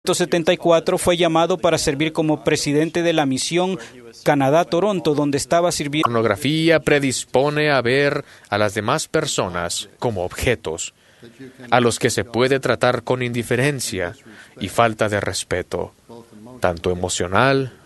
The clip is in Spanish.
1974 fue llamado para servir como presidente de la misión Canadá-Toronto, donde estaba sirviendo. La pornografía predispone a ver a las demás personas como objetos, a los que se puede tratar con indiferencia y falta de respeto, tanto emocional